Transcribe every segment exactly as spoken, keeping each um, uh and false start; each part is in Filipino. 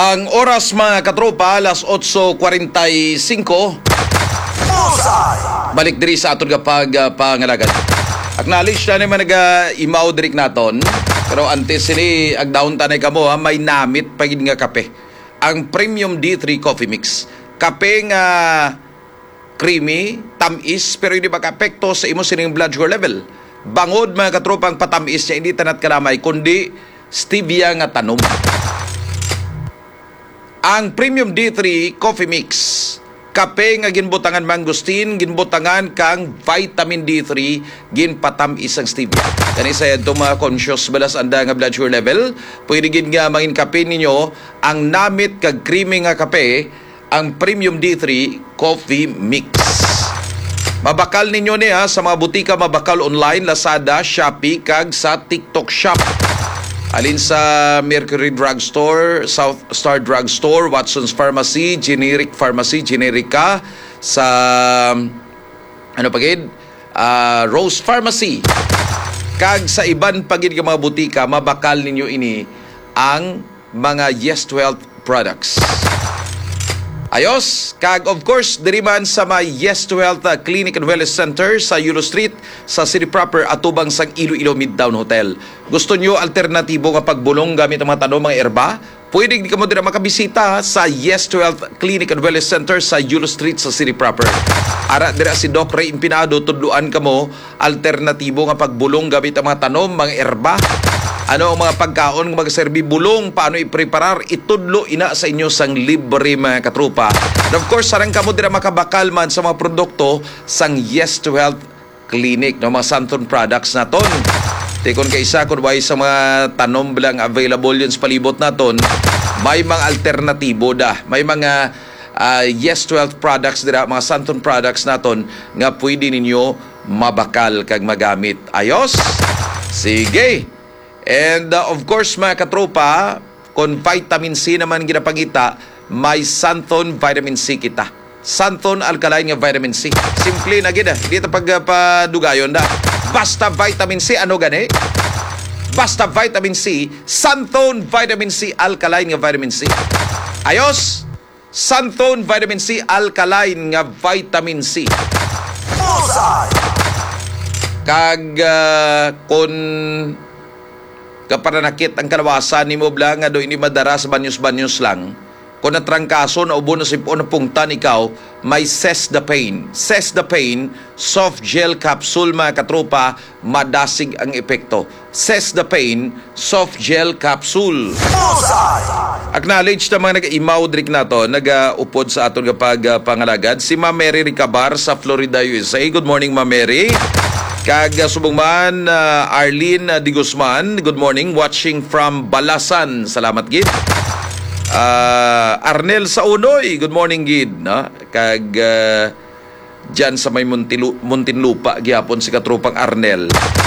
Ang oras mga katropa, alas otso kuwarenta y singko. Balik diri sa aton kapag uh, pangalagad. Acknowledge na naman nag-imaw dirik naton. Pero antes sini, ag daon tanay kamo ha, may namit pagid nga kape. Ang Premium D three Coffee Mix. Kape nga creamy, tamis, pero hindi maka-apekto sa imo sining blood sugar level. Bangod mga katropang patamis niya, hindi tanat kalamay, kundi stevia nga tanom. Ang Premium D three Coffee Mix, kape nga ginbutangan mangustin, ginbutangan kang vitamin D three, ginpatamis ang stevia. Kani sa yadto mga conscious balas anda nga blood sugar level, pwede gin nga mangin kape ninyo ang namit kag creamy nga kape, ang Premium D three Coffee Mix. Mabakal ninyo niya sa mga butika, mabakal online, Lazada, Shopee, kag sa TikTok Shop. Alin sa Mercury Drugstore, South Star Drugstore, Watson's Pharmacy, Generic Pharmacy, Generica, sa ano pagid? Uh, Rose Pharmacy. Kag sa iban pagid nga mga butika, mabakal ninyo ini ang mga Yes twelve products. Ayos, kag of course, diri man sa may Yes twelve uh, Clinic and Wellness Center sa Yulo Street, sa City Proper, atubang sang Iloilo Midtown Hotel. Gusto nyo alternatibo nga pagbulong gamit ang mga tanong, mga erba? Pwede di ka mo dira makabisita sa Yes twelve Clinic and Wellness Center sa Yulo Street sa City Proper. Ara dira si Doc Ray Impinado, tudluan ka mo alternatibo nga pagbulong gamit ang mga tanong, mga erba. Ano ang mga pagkaon ng mga serbi bulong, paano i-preparar, itudlo ina sa inyo sang libre mga katrupa. And of course, sarang kamo dira makabakal man sa mga produkto sang Yes twelve Clinic, no, mga Santon products naton. Tikon kay isa kun way sa mga tanom bilang available yun sa palibot naton, may mga alternatibo da. May mga uh, Yes twelve products dira, mga Santon products naton nga pwede ninyo mabakal kag magamit. Ayos? Sige. And uh, of course mga katropa, kung vitamin C naman ginapangita, may Santon Vitamin C kita. Santon Alkaline nga Vitamin C. Simple na gina, dito pagpadugayon da. Basta Vitamin C, ano gani? Basta Vitamin C, Santon Vitamin C Alkaline nga Vitamin C. Ayos? Santon Vitamin C Alkaline nga Vitamin C. Kag uh, kung kaparanakit ang kalawasan ni mo blang nga do ini madara sa banyos-banyos lang. Kung natrangkaso na ubo na sipo na pungtan ikaw, may Cess the Pain. Cess the Pain, soft gel capsule mga katropa, madasig ang epekto. Cess the Pain, soft gel capsule. Acknowledge na mga nag-imaw drik na to, nag-upod sa aton kapag uh, pangalagad, si Ma Mary Ricabar sa Florida, U S A. Good morning, Ma Mary. Kag subungman uh, Arlene uh, Di Guzman, good morning, watching from Balasan. Salamat gid. Uh, Arnel sa Unoy, good morning gid, no? Kag uh, diyan sa may Muntilu, Muntinlupa gihapon si katropang Arnel.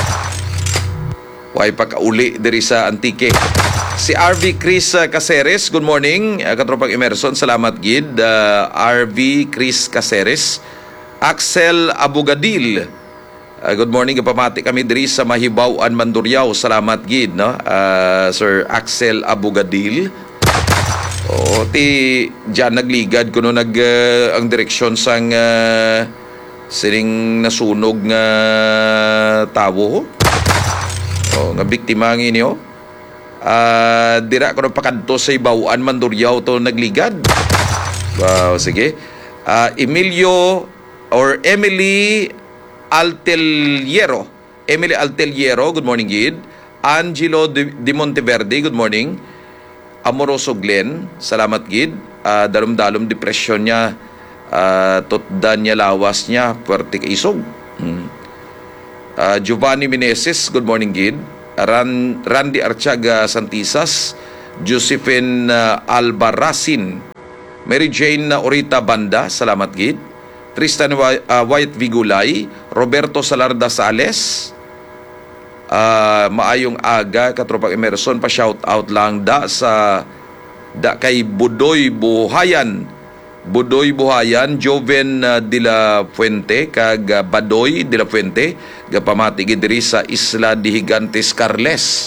Way pa kauli diri sa Antique. Si R V Chris uh, Caceres, good morning, uh, katropang Emerson. Salamat gid. Uh, R V Chris Caceres. Axel Abugadil, Uh, good morning, kapamati kami diri sa Mahibaw-an, Mandurriao. Salamat gid, no? Uh, Sir Axel Abugadil. O, ti diyan nagligad kuno nag uh, ang direksyon sang uh, sining nasunog nga tawo. O, nga biktima nginyo. Uh, dira kuno pakadto sa Hibaw-an, Mandurriao to nagligad. Wow, sige. Uh, Emilio or Emily Alteliero. Emily Alteliero, good morning, Gid. Angelo de, de Monteverde, good morning. Amoroso Glenn, salamat, Gid. Uh, dalom-dalom depression niya, uh, totdan niya, lawas niya, puwerte ka isog. Hmm. Uh, Giovanni Meneses, good morning, Gid. Ran, Randy Archaga Santisas, Josephine uh, Albarracin, Mary Jane uh, Orita Banda, salamat, Gid. Tristan uh, White Vigulay, Roberto Salarda Sales, uh, maayong aga katropang Emerson, pa shout out lang da sa da kay Budoy Buhayan, Budoy Buhayan, Joven uh, de la Fuente kag uh, Badoy de la Fuente, gapamati gid diri sa Isla de Gigantes Carles.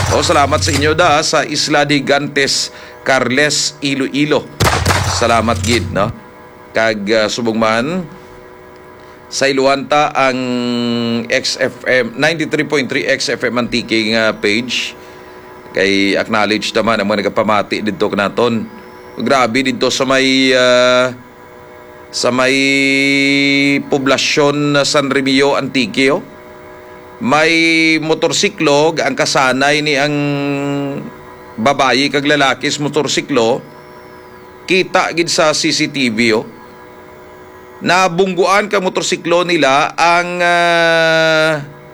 O salamat sa inyo da sa Isla de Gantes, Carles, Iloilo. Salamat gid, no? Kag uh, subong man sa Iluanta ang X F M ninety-three point three X F M Antique nga page. Kay acknowledge naman ang mga nagapamati dito kanaton. Grabe dito sa may uh, sa may poblasyon na San Remigio Antique, oh. May motorsiklo ang kasanay ni ang babayi kag lalaki sa motorsiklo, kita gid sa C C T V, oh. Nabungguan ka motorsiklo nila ang uh,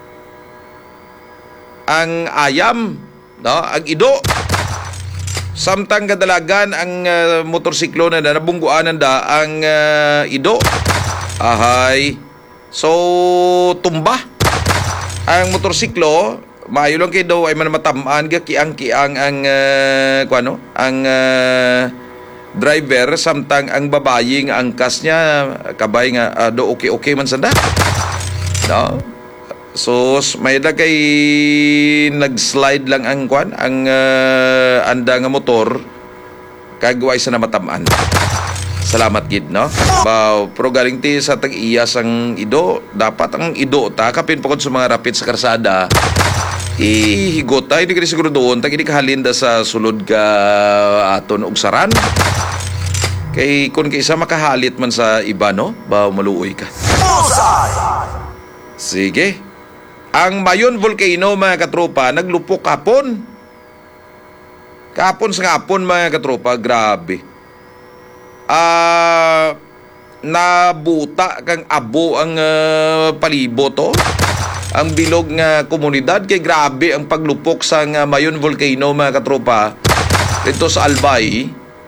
ang ayam, no, ang ido. Samtang kadalagan ang uh, motorsiklo na nabungguan nanda ang uh, ido. Ahay. So tumba ang motorsiklo, maayo lang kay daw ay man matamaan ga kiang-kiang ang uh, kuano, ang uh, driver, samtang ang babayi nga angkas niya kabay nga uh, do okay-okay man sanda. No? So may da kay nag-slide lang ang kuan, ang uh, anda nga motor kagway sa namatamaan. Salamat gid, no? Ba, pero galing ti sa tag-iyas ang ido, dapat ang ido ta kapin pagod sa mga rapid sa karsada. Ihigot tayo, di ka siguro doon, tag hindi kahalinda sa sulod ka aton og saran. Kay kung kaysa makahalit man sa iba, no? Ba, maluoy ka. Sige. Ang Mayon Volcano, mga katropa, naglupok kapon. Kapon sa kapon, mga katropa, grabe. Ah, uh, nabuta kang abo ang uh, palibot, oh. Ang bilog nga komunidad, kay grabe ang paglupok sa uh, Mayon Volcano, mga katropa, dito sa Albay.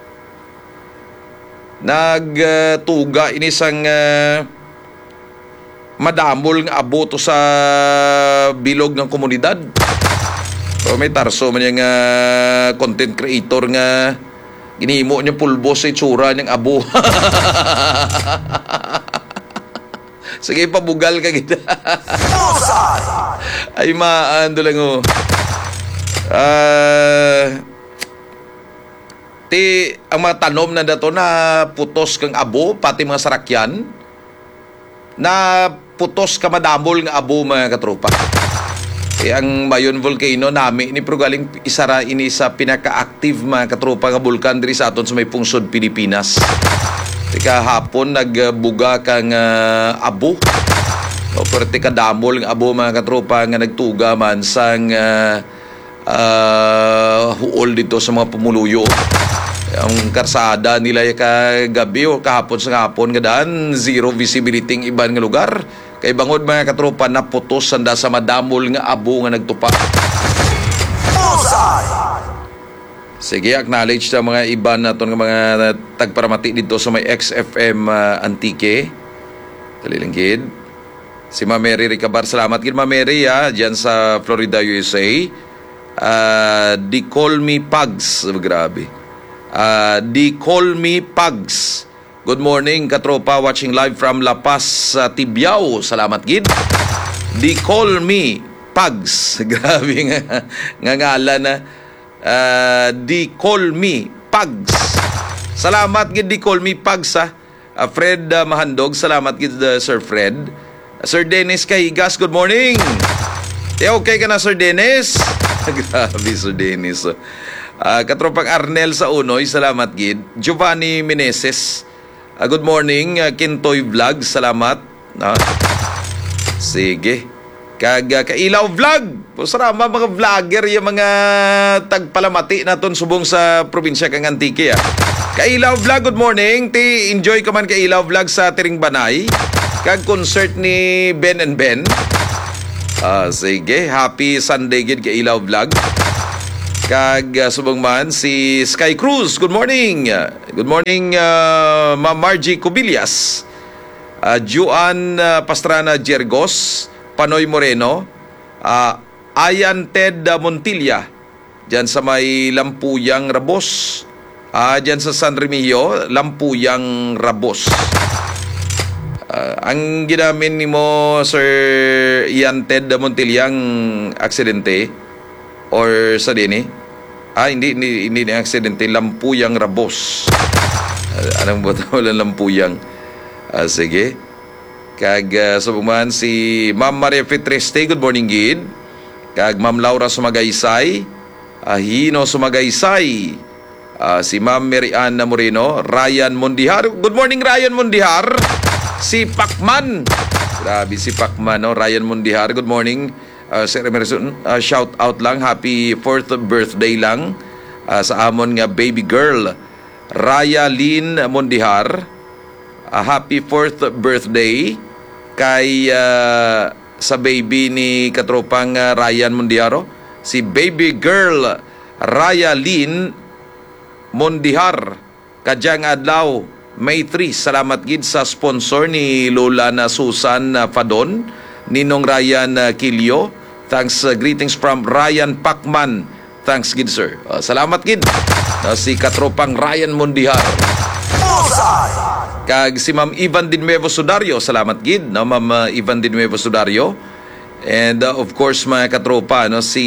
Nagtuga uh, inisang uh, madamol nga abo to sa bilog ng komunidad. So may tarso man yung uh, content creator nga ginihimo niya pulbo sa itsura niyang abo. Sige, pabugal ka kita. Ay, maando lang, oh. Uh, ti, ang mga tanom na dato na putos kang abo, pati mga sarakyan, na putos ka madamol nga abo, mga katropa. Eh, ang Mayon Volcano nami ni pero galing isara ini sa pinaka-active mga katropa nga bulkan diri sa aton sa may pungsod Pilipinas. Tika hapon nagbuga kang uh, abo. O pero tika damol nga abo, mga katropa, nga nagtuga man sang uh, uh, huol dito sa mga pumuluyo. Ang karsada nila kagabi o kahapon sa hapon nga daan, zero visibility ng iban nga lugar. Kay bangod, mga katropa, naputos sanda sa madamol nga abo nga nagtupa. Sige, acknowledge sa mga iban naton nga mga tagparamati dito sa may X F M uh, Antique. Talilinggid. Si Ma Mary Ricabar, salamat gid Ma Mary, ha, dyan sa Florida, U S A. Uh, di call me Pugs. Grabe. Uh, di call me Pugs. Good morning, katropa, watching live from La Paz, uh, Tibiao. Salamat gid. Di call me Pugs. Grabe nga, nga ngalan na. Uh, di call me Pugs. Salamat gid, di call me Pugs, ha. Uh, Fred uh, Mahandog, salamat gid, uh, Sir Fred. Uh, Sir Dennis Kahigas, good morning. E okay ka na, Sir Dennis? Grabe, Sir Dennis. Uh, katropang Arnel sa Unoy, salamat gid. Giovanni Meneses, Uh, good morning, uh, Kintoy Vlog, salamat. Uh, sige. Kag uh, Kailaw Vlog. Sarama mga vlogger, yung mga tagpalamati naton subong sa probinsya kang Antique. Ah. Kailaw Vlog, good morning. Ti enjoy ka man Kailaw Vlog sa Tiring Banay. Kag concert ni Ben and Ben. Uh, sige, happy Sunday gid Kailaw Vlog. Kag uh, subong man si Sky Cruz, good morning. Uh, good morning, uh, Ma'am Margie Cubillas, uh, Juan uh, Pastrana Jergos, Panoy Moreno, uh, Ayan Ted Montilla, dyan sa may Lampuyang Rabos, uh, dyan sa San Remigio, Lampuyang Rabos. Uh, ang ginamin ni mo, Sir Ian Ted Montilla, ang aksidente, or sa din eh? Ah, hindi, hindi, hindi na aksidente. Lampuyang Rabos. Uh, anong boto lang Lampuyang? Uh, sige. Kag uh, subuman si Ma'am Maria Fitreste. Good morning, Gid. Kag Ma'am Laura Sumagaysay. Uh, Hino Sumagaysay. Uh, si Ma'am Mariana Moreno. Ryan Mondihar. Good morning, Ryan Mondihar. Si Pacman. Grabe si Pacman, no? Ryan Mondihar. Good morning. Uh, Sir Emerson, uh, shout out lang, happy fourth birthday lang uh, sa amon nga baby girl Raya Lynn Mondihar. Uh, happy fourth birthday kay uh, sa baby ni katropang uh, Ryan Mondiharo, si baby girl Raya Lynn Mondihar. Kadyang adlaw May third. Salamat gid sa sponsor ni Lola na Susan uh, Fadon, Ninong Ryan uh, Kilio. Thanks, uh, greetings from Ryan Pacman. Thanks gid, sir. Uh, salamat gid. Uh, si katropang Ryan Mondihar. Kag si Ma'am Ivan Dinuevo Sudario. Salamat gid, no, Ma'am uh, Ivan Dinuevo Sudario. And uh, of course mga katropa, no, si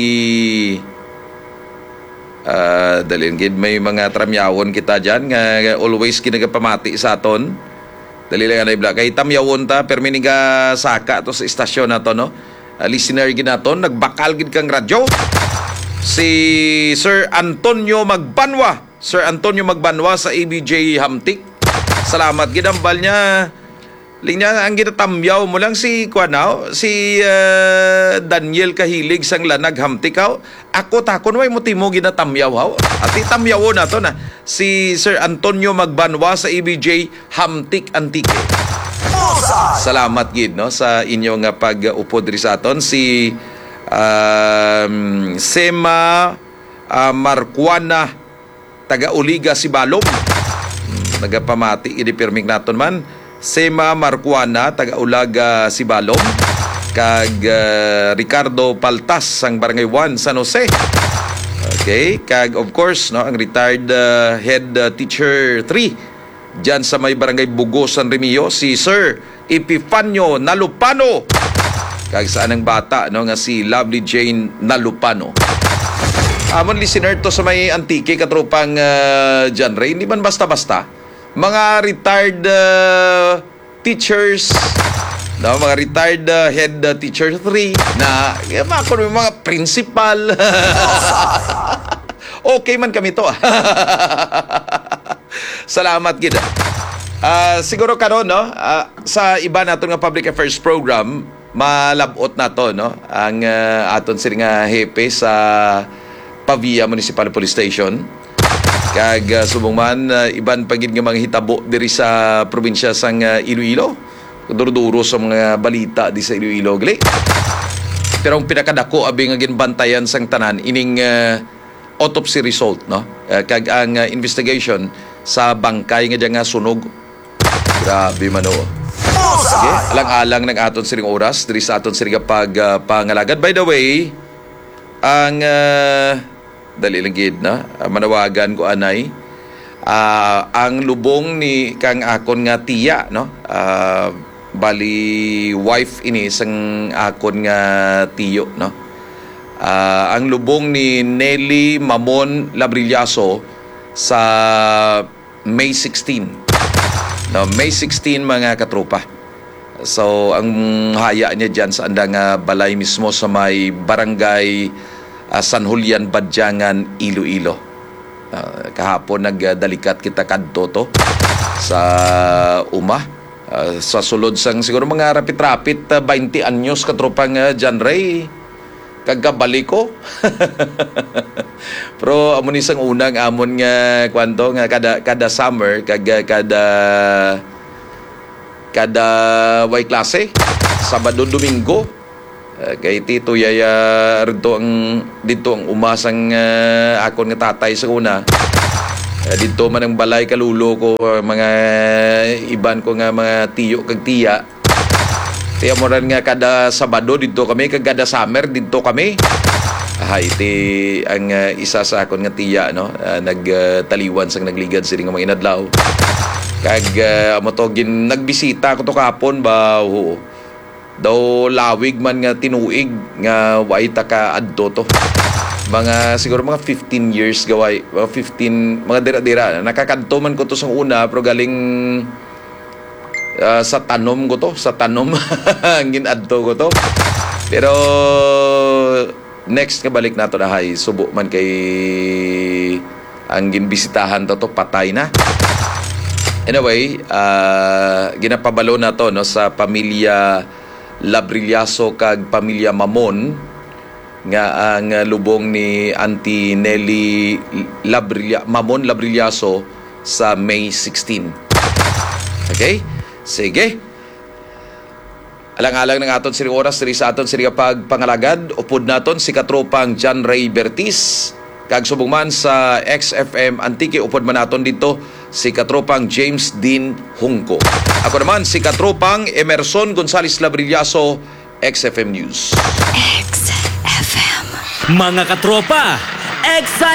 uh, dalin gid may mga tramyawon kita dyan nga always kinagapamati sa aton. Dali lang na kay tamyawon ta perminiga saka to sa istasyon na to, no. Uh, listener ginaton, nagbakal gid kang radyo. Si Sir Antonio Magbanwa. Sir Antonio Magbanwa sa A B J Hamtik. Salamat gid ang bal niya. Linya ang ginatamyaw mo lang si Kuanaw, si uh, Daniel Kahilig sang Lanag Hamtikaw. Ako takon way mo timo ginatamyaw haw. At itamyaw na to na si Sir Antonio Magbanwa sa A B J Hamtik Antique. Salamat gid, no, sa inyong uh, pag-upo diri sa aton. Si um, Sema uh, Marcuana taga Uliga si Balom. Hmm, nagapamati gid pirmik naton man. Sema Marcuana taga Ulaga si Balom. Kag uh, Ricardo Paltas sang Barangay one San Jose. Okay, kag of course, no, ang retired uh, head uh, teacher three diyan sa may Barangay Bugos San Remio, si Sir Epifanio Nalupano. Kag saan ang bata, no, nga si Lovely Jane Nalupano. Amon listener to sa may Antique katropang uh, genre, hindi man basta-basta. Mga retired uh, teachers, no, mga retired uh, head uh, teacher three na eh, mga, mga principal. Okay man kami to. Salamat gid. Uh, siguro karon, no, uh, sa iba naton nga public affairs program malabot nato, no, ang uh, aton sir nga hepe sa Pavia Municipal Police Station. Kag uh, subong man uh, iban pagid nga mga hitabo diri sa probinsya sang uh, Iloilo. Duro-duro sa mga balita di sa Iloilo gali. Pero ang pinakadako abi nga ginbantayan sang tanan ining uh, autopsy result, no. Uh, kag ang uh, investigation sa bangkay nga diyan nga sunog. Grabe man o. Sige, alang-alang ng aton siring oras diri sa aton siring pag uh, pangalagad. By the way, ang uh, dali lang gid, no, uh, manawagan ko anay uh, ang lubong ni kang akon nga tiya, no, uh, bali wife ini sang akon nga tiyo, no. Uh, ang lubong ni Nelly Mamon Labrillaso sa May sixteen. No, May sixteen mga katropa. So ang haya niya diyan sa andang uh, balay mismo sa may barangay uh, San Julian Badyangan, Iloilo. Uh, kahapon nagdalikat kita kadto to sa uma. Uh, sa sulod sang siguro mga rapit-rapit uh, twenty anyos katropang uh, John Ray kagabalik ko. Pero amon isang unang amon nga kwanto nga kada kada summer kag kada kada way klase Sabado Domingo uh, kay Tito Yaya rito ang dito ang umasang uh, akon nga tatay sa una. Uh, dito man ang balay kalulo ko uh, mga iban ko nga mga tiyo kag tiya. Tiya mo rin nga kada Sabado dito kami, kag kada summer dito kami. Ah, iti ang uh, isa sa akon nga tiya, no, uh, nagtaliwan uh, sang nagligad sila nga mga inadlaw. Kag uh, mo to gin nagbisita ko to kapon ba oo. Daw lawig man nga tinuig nga way ta ka adto to. Mga siguro mga fifteen years gaway, mga fifteen, mga dira-dira. Nakakadto man ko to sa una pero galing ah, sa tanom ko to, sa tanom ang ginadto ko to. Pero next kabalik nato na hay subo man kay ang ginbisitahan to to patay na. Anyway, uh, ginapabalo na to no, sa pamilya Labrillaso kag pamilya Mamon nga ang uh, lubong ni Auntie Nelly Labrilla, Mamon Labrillaso sa May sixteen. Okay? Sige. Alang-alang ng aton siri oras diri sa aton siri pagpangalagad, upod naton si katropang John Ray Bertis kag subong man sa X F M Antique, upod man naton dito si katropang James Dean Hungko. Ako naman si katropang Emerson Gonzales Labrillaso, X F M News. X F M. Mga katropa, X